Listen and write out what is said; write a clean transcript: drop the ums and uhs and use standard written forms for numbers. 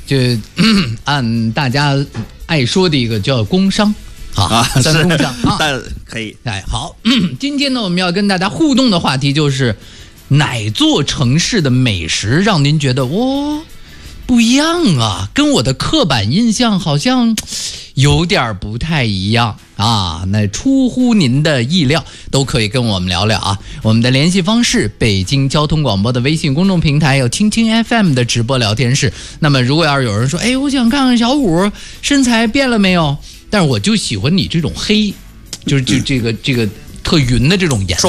就按大家爱说的一个叫工商三工商但可以。 哎，好，今天呢，我们要跟大家互动的话题就是哪座城市的美食让您觉得不一样啊，跟我的刻板印象好像有点不太一样啊，那出乎您的意料，都可以跟我们聊聊啊。我们的联系方式，北京交通广播的微信公众平台，有蜻蜓 FM 的直播聊天室。那么如果要是有人说，哎，我想看看小虎身材变了没有，但是我就喜欢你这种黑，就是这个特匀的这种颜色。